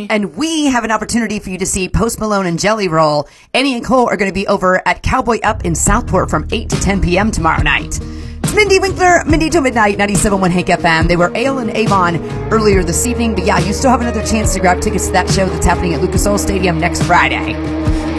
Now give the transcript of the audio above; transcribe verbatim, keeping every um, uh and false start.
And we have an opportunity for you to see Post Malone and Jelly Roll. Annie and Cole are going to be over at Cowboy Up in Southport from eight to ten p.m. tomorrow night. It's Mindy Winkler, Mindy to Midnight, ninety-seven point one Hank F M. They were Ale and Avon earlier this evening, but yeah, you still have another chance to grab tickets to that show that's happening at Lucas Oil Stadium next Friday.